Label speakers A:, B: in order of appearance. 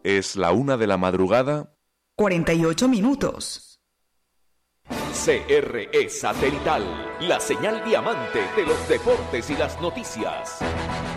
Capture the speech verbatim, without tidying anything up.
A: Es la una de la madrugada.
B: cuarenta y ocho minutos.
C: C R E Satelital, la señal diamante de los deportes y las noticias.